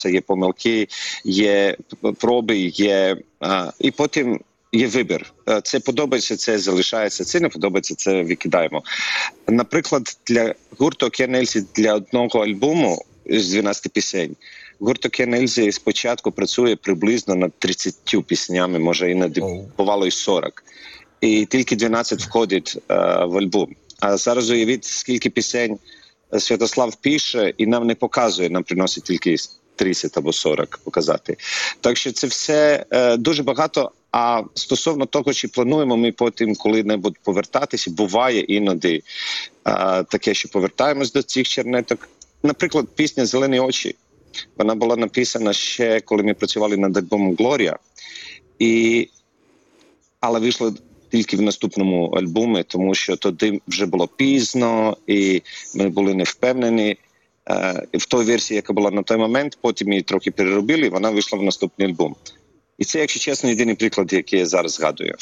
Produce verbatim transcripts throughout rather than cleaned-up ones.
є помилки, є проби, є... А, і потім є вибір. Це подобається, це залишається, це не подобається, це викидаємо. Наприклад, для гурту «Океан Ельзи» для одного альбому з дванадцяти пісень гурт «Океан Ельзи» спочатку працює приблизно над тридцятьма піснями, може іноді бувало і сорок. І тільки дванадцять входить а, в альбом. А зараз уявіть, скільки пісень Святослав пише і нам не показує, нам приносить тільки тридцять або сорок показати. Так що це все е, дуже багато. А стосовно того, чи плануємо ми потім коли-небудь повертатися, буває іноді е, таке, що повертаємось до цих чернеток. Наприклад, пісня «Зелені очі». Вона була написана ще, коли ми працювали над альбомом «Глорія». І... Але вийшла тільки в наступному альбомі, тому що тоді вже було пізно, і ми були не впевнені. В той версії, яка була на той момент, потім її трохи переробили, вона вийшла в наступний альбом. І це, якщо чесно, єдиний приклад, який я зараз згадую.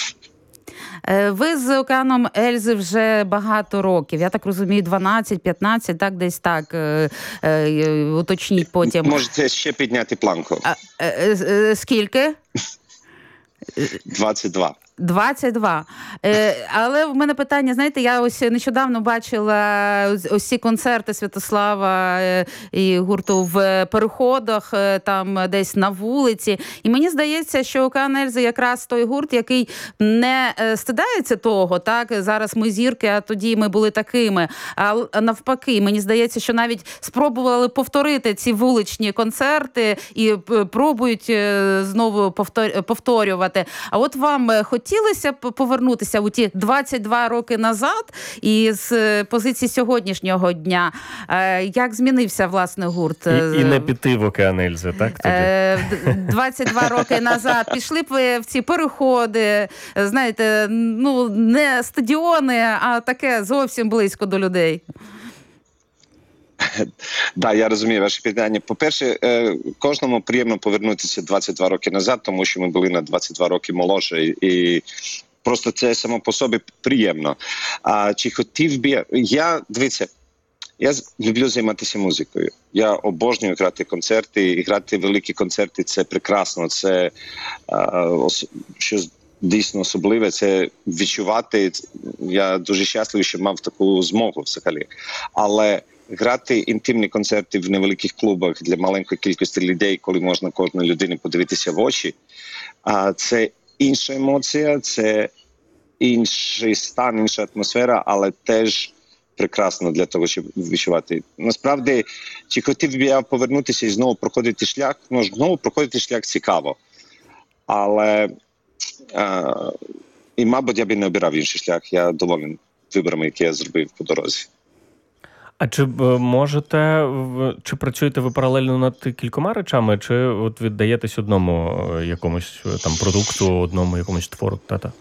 Ви з «Океаном Ельзи» вже багато років. Я так розумію, дванадцять-п'ятнадцять, так, десь так, е, е, уточніть потім. Можете ще підняти планку. А, е, е, скільки? двадцять два. двадцять два. Е, але в мене питання, знаєте, я ось нещодавно бачила ось ці концерти Святослава е, і гурту в переходах, е, там десь на вулиці. І мені здається, що «Океан Ельзи» якраз той гурт, який не е, стидається того, так, зараз ми зірки, а тоді ми були такими. А навпаки, мені здається, що навіть спробували повторити ці вуличні концерти і пробують е, знову повтор, повторювати. А от вам хотілося Хотілося б повернутися у ті двадцять два роки назад і з позиції сьогоднішнього дня. Як змінився, власне, гурт? І, і не піти в «Океан Ельзи», так? Тоді? двадцять два роки назад. Пішли б ви в ці переходи, знаєте, ну, не стадіони, а таке зовсім близько до людей. Так, да, я розумію ваше питання. По-перше, кожному приємно повернутися двадцять два роки назад, тому що ми були на двадцять два роки молодші, і просто це само по собі приємно. А чи хотів би... Я, дивіться, я люблю займатися музикою. Я обожнюю грати концерти, і грати великі концерти – це прекрасно, це щось дійсно особливе, це відчувати. Я дуже щасливий, що мав таку змогу взагалі. Але грати інтимні концерти в невеликих клубах для маленької кількості людей, коли можна кожній людині подивитися в очі, це інша емоція, це інший стан, інша атмосфера, але теж прекрасно для того, щоб відчувати. Насправді, чи хотів би я повернутися і знову проходити шлях? Ну, знову проходити шлях цікаво. Але, а, і, мабуть, я би не обирав інший шлях. Я доволен виборами, які я зробив по дорозі. А чи можете, чи працюєте ви паралельно над кількома речами, чи от віддаєтесь одному якомусь там продукту, одному якомусь твору? Та-та?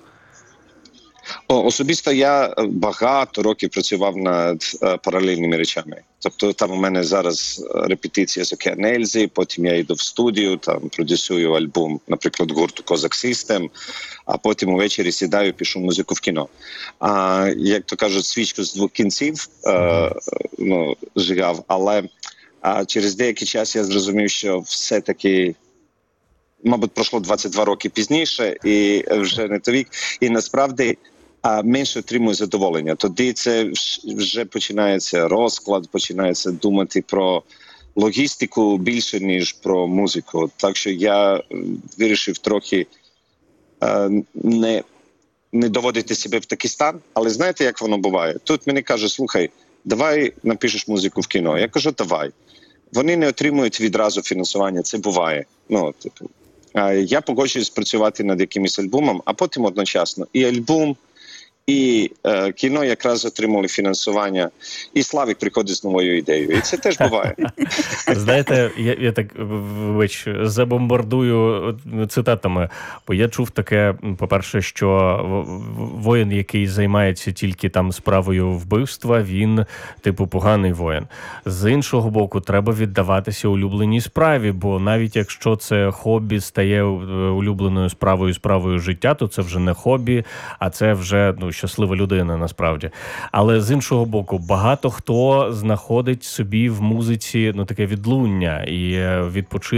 О, особисто я багато років працював над е, паралельними речами. Тобто там у мене зараз репетиція з «Океан Ельзи», потім я йду в студію, там продюсую альбом, наприклад, гурту «Козак Систем», а потім увечері сідаю, пишу музику в кіно. А, як то кажуть, свічку з двох кінців е, ну, зжигав, але а, через деякий час я зрозумів, що все-таки мабуть, пройшло двадцять два роки пізніше, і вже не той вік. І насправді а, менше отримую задоволення. Тоді це вже починається розклад, починається думати про логістику більше, ніж про музику. Так що я вирішив трохи а, не, не доводити себе в такий стан. Але знаєте, як воно буває? Тут мені кажуть, слухай, давай напишеш музику в кіно. Я кажу, давай. Вони не отримують відразу фінансування, це буває. Ну, типу, я погоджуюсь працювати над якимось альбомом, а потім одночасно і альбом, і е, кіно якраз отримали фінансування, і Славік приходить з новою ідеєю. І це теж буває. Знаєте, я, я так, вибач, забомбардую цитатами, бо я чув таке, по-перше, що воїн, який займається тільки там справою вбивства, він, типу, поганий воїн. З іншого боку, треба віддаватися улюбленій справі, бо навіть якщо це хобі стає улюбленою справою, справою життя, то це вже не хобі, а це вже, ну, щаслива людина, насправді. Але з іншого боку, багато хто знаходить собі в музиці, ну, таке відлуння і відпочинок